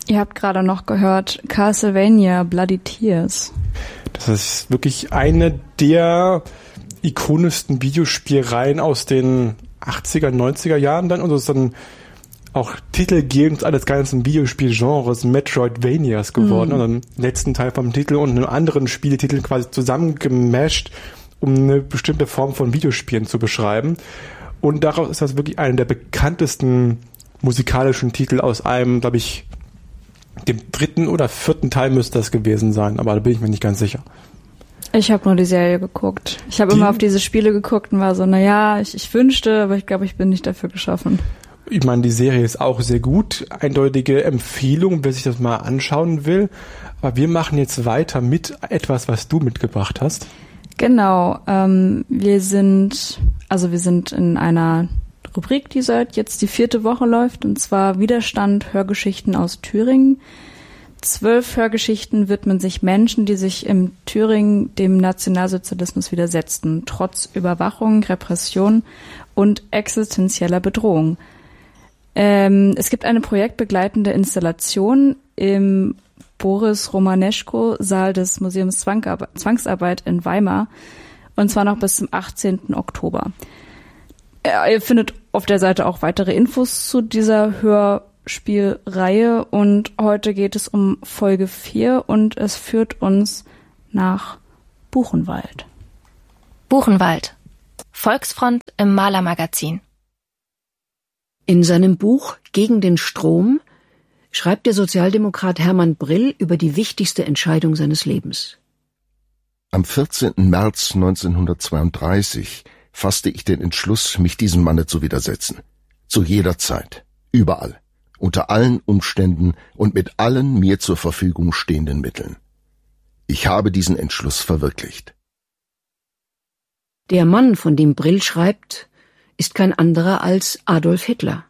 Ihr habt gerade noch gehört Castlevania Bloody Tears. Das ist wirklich eine der ikonischsten Videospielreihen aus den 80er, 90er Jahren dann. Und das ist dann auch titelgebend eines ganzen Videospielgenres Metroidvanias geworden. Also im letzten Teil vom Titel und einem anderen Spieletitel quasi zusammengemasht, um eine bestimmte Form von Videospielen zu beschreiben. Und daraus ist das wirklich einer der bekanntesten musikalischen Titel aus einem, glaube ich, dem 3. oder 4. Teil müsste das gewesen sein, aber da bin ich mir nicht ganz sicher. Ich habe nur die Serie geguckt. Ich habe immer auf diese Spiele geguckt und war so, ich wünschte, aber ich glaube, ich bin nicht dafür geschaffen. Ich meine, die Serie ist auch sehr gut. Eindeutige Empfehlung, wer sich das mal anschauen will. Aber wir machen jetzt weiter mit etwas, was du mitgebracht hast. Genau. Wir sind in einer Rubrik, die seit jetzt die 4. Woche läuft, und zwar Widerstand, Hörgeschichten aus Thüringen. 12 Hörgeschichten widmen sich Menschen, die sich in Thüringen dem Nationalsozialismus widersetzten, trotz Überwachung, Repression und existenzieller Bedrohung. Es gibt eine projektbegleitende Installation im Boris Romaneschko-Saal des Museums Zwangsarbeit in Weimar, und zwar noch bis zum 18. Oktober. Ihr findet auf der Seite auch weitere Infos zu dieser Hörspielreihe, und heute geht es um Folge 4 und es führt uns nach Buchenwald. Buchenwald. Volksfront im Malermagazin. In seinem Buch Gegen den Strom schreibt der Sozialdemokrat Hermann Brill über die wichtigste Entscheidung seines Lebens. Am 14. März 1932 fasste ich den Entschluss, mich diesem Manne zu widersetzen. Zu jeder Zeit, überall, unter allen Umständen und mit allen mir zur Verfügung stehenden Mitteln. Ich habe diesen Entschluss verwirklicht. Der Mann, von dem Brill schreibt, ist kein anderer als Adolf Hitler.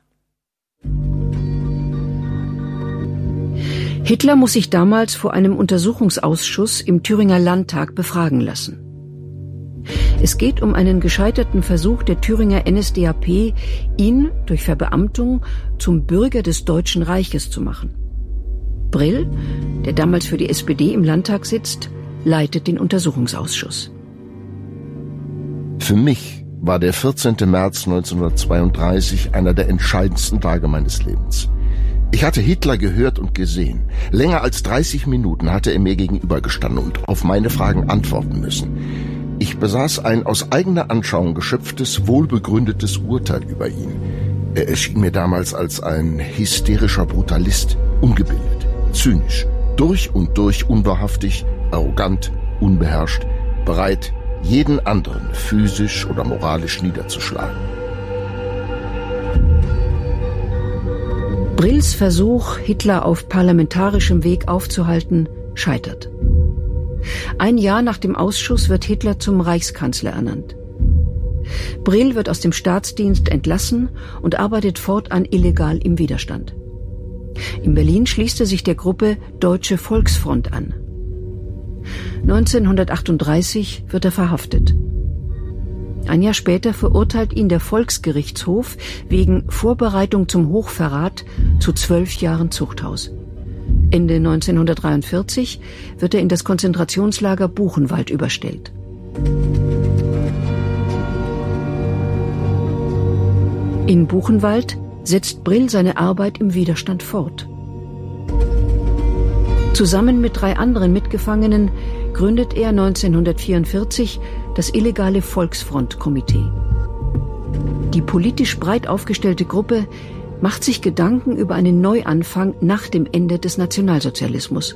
Hitler muss sich damals vor einem Untersuchungsausschuss im Thüringer Landtag befragen lassen. Es geht um einen gescheiterten Versuch der Thüringer NSDAP, ihn durch Verbeamtung zum Bürger des Deutschen Reiches zu machen. Brill, der damals für die SPD im Landtag sitzt, leitet den Untersuchungsausschuss. Für mich war der 14. März 1932 einer der entscheidendsten Tage meines Lebens. Ich hatte Hitler gehört und gesehen. Länger als 30 Minuten hatte er mir gegenübergestanden und auf meine Fragen antworten müssen. Ich besaß ein aus eigener Anschauung geschöpftes, wohlbegründetes Urteil über ihn. Er erschien mir damals als ein hysterischer Brutalist, ungebildet, zynisch, durch und durch unwahrhaftig, arrogant, unbeherrscht, bereit, jeden anderen physisch oder moralisch niederzuschlagen. Brills Versuch, Hitler auf parlamentarischem Weg aufzuhalten, scheitert. Ein Jahr nach dem Ausschuss wird Hitler zum Reichskanzler ernannt. Brill wird aus dem Staatsdienst entlassen und arbeitet fortan illegal im Widerstand. In Berlin schließt er sich der Gruppe Deutsche Volksfront an. 1938 wird er verhaftet. Ein Jahr später verurteilt ihn der Volksgerichtshof wegen Vorbereitung zum Hochverrat zu 12 Jahren Zuchthaus. Ende 1943 wird er in das Konzentrationslager Buchenwald überstellt. In Buchenwald setzt Brill seine Arbeit im Widerstand fort. Zusammen mit 3 anderen Mitgefangenen gründet er 1944 das illegale Volksfront-Komitee. Die politisch breit aufgestellte Gruppe macht sich Gedanken über einen Neuanfang nach dem Ende des Nationalsozialismus.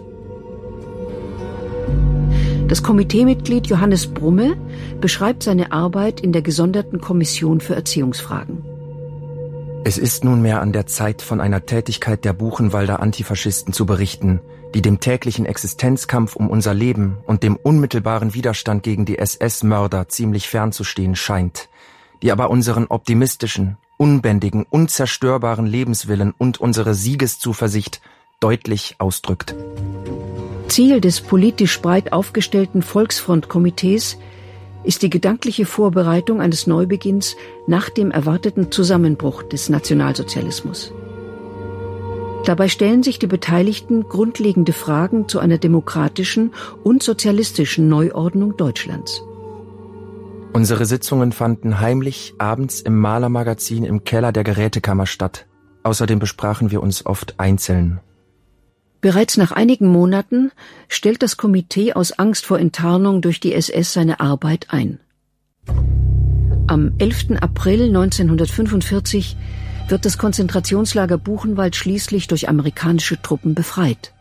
Das Komiteemitglied Johannes Brumme beschreibt seine Arbeit in der gesonderten Kommission für Erziehungsfragen. Es ist nunmehr an der Zeit, von einer Tätigkeit der Buchenwalder Antifaschisten zu berichten, die dem täglichen Existenzkampf um unser Leben und dem unmittelbaren Widerstand gegen die SS-Mörder ziemlich fernzustehen scheint, die aber unseren optimistischen, unbändigen, unzerstörbaren Lebenswillen und unsere Siegeszuversicht deutlich ausdrückt. Ziel des politisch breit aufgestellten Volksfrontkomitees ist die gedankliche Vorbereitung eines Neubeginns nach dem erwarteten Zusammenbruch des Nationalsozialismus. Dabei stellen sich die Beteiligten grundlegende Fragen zu einer demokratischen und sozialistischen Neuordnung Deutschlands. Unsere Sitzungen fanden heimlich abends im Malermagazin im Keller der Gerätekammer statt. Außerdem besprachen wir uns oft einzeln. Bereits nach einigen Monaten stellt das Komitee aus Angst vor Enttarnung durch die SS seine Arbeit ein. Am 11. April 1945 wird das Konzentrationslager Buchenwald schließlich durch amerikanische Truppen befreit.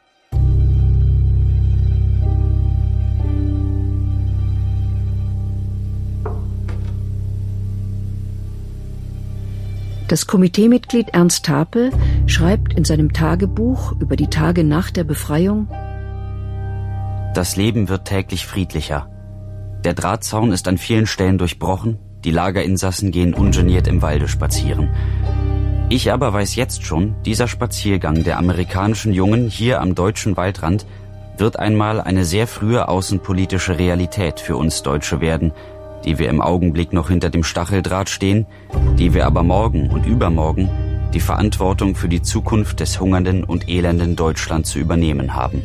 Das Komiteemitglied Ernst Tape schreibt in seinem Tagebuch über die Tage nach der Befreiung: Das Leben wird täglich friedlicher. Der Drahtzaun ist an vielen Stellen durchbrochen, die Lagerinsassen gehen ungeniert im Walde spazieren. Ich aber weiß jetzt schon, dieser Spaziergang der amerikanischen Jungen hier am deutschen Waldrand wird einmal eine sehr frühe außenpolitische Realität für uns Deutsche werden, die wir im Augenblick noch hinter dem Stacheldraht stehen, die wir aber morgen und übermorgen die Verantwortung für die Zukunft des hungernden und elenden Deutschland zu übernehmen haben.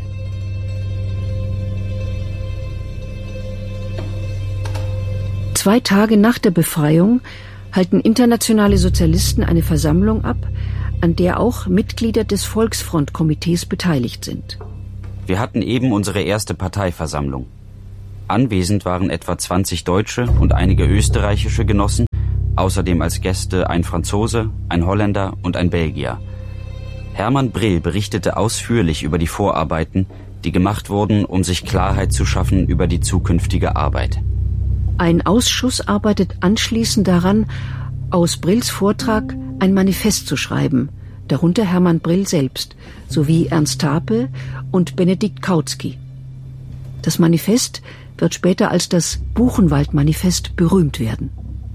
Zwei Tage nach der Befreiung halten internationale Sozialisten eine Versammlung ab, an der auch Mitglieder des Volksfrontkomitees beteiligt sind. Wir hatten eben unsere erste Parteiversammlung. Anwesend waren etwa 20 deutsche und einige österreichische Genossen, außerdem als Gäste ein Franzose, ein Holländer und ein Belgier. Hermann Brill berichtete ausführlich über die Vorarbeiten, die gemacht wurden, um sich Klarheit zu schaffen über die zukünftige Arbeit. Ein Ausschuss arbeitet anschließend daran, aus Brills Vortrag ein Manifest zu schreiben, darunter Hermann Brill selbst, sowie Ernst Tape und Benedikt Kautsky. Das Manifest wird später als das Buchenwald-Manifest berühmt werden.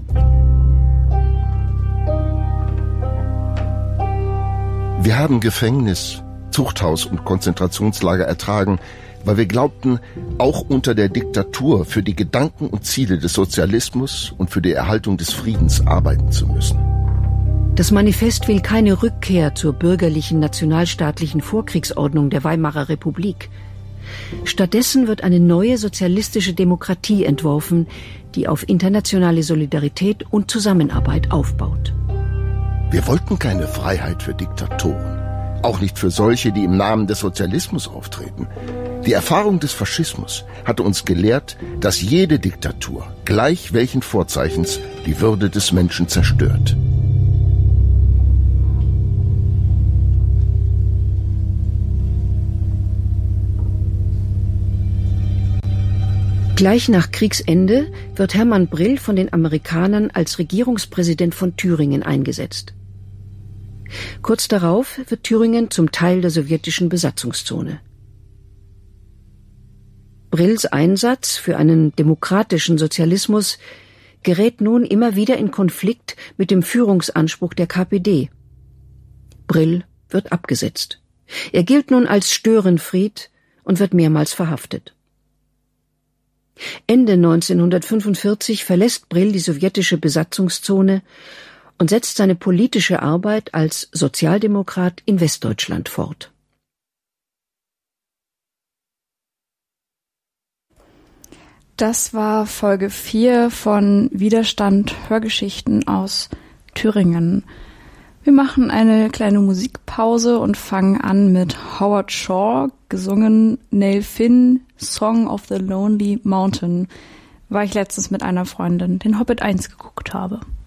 Wir haben Gefängnis, Zuchthaus und Konzentrationslager ertragen, weil wir glaubten, auch unter der Diktatur für die Gedanken und Ziele des Sozialismus und für die Erhaltung des Friedens arbeiten zu müssen. Das Manifest will keine Rückkehr zur bürgerlichen nationalstaatlichen Vorkriegsordnung der Weimarer Republik. Stattdessen wird eine neue sozialistische Demokratie entworfen, die auf internationale Solidarität und Zusammenarbeit aufbaut. Wir wollten keine Freiheit für Diktatoren, auch nicht für solche, die im Namen des Sozialismus auftreten. Die Erfahrung des Faschismus hatte uns gelehrt, dass jede Diktatur, gleich welchen Vorzeichens, die Würde des Menschen zerstört. Gleich nach Kriegsende wird Hermann Brill von den Amerikanern als Regierungspräsident von Thüringen eingesetzt. Kurz darauf wird Thüringen zum Teil der sowjetischen Besatzungszone. Brills Einsatz für einen demokratischen Sozialismus gerät nun immer wieder in Konflikt mit dem Führungsanspruch der KPD. Brill wird abgesetzt. Er gilt nun als Störenfried und wird mehrmals verhaftet. Ende 1945 verlässt Brill die sowjetische Besatzungszone und setzt seine politische Arbeit als Sozialdemokrat in Westdeutschland fort. Das war Folge 4 von Widerstand Hörgeschichten aus Thüringen. Wir machen eine kleine Musikpause und fangen an mit Howard Shore, gesungen Neil Finn, Song of the Lonely Mountain, weil ich letztens mit einer Freundin den Hobbit 1 geguckt habe.